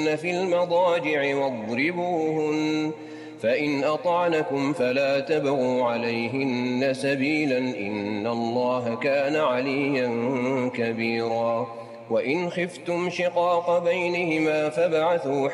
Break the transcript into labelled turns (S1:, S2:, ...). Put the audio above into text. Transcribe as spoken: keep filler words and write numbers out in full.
S1: فاهجروهن في المضاجع واضربوهن، فإن أطعنكم فلا تبغوا عليهن سبيلا إن الله كان عليا كبيرا. وإن خفتم شقاق بينهما فابعثوا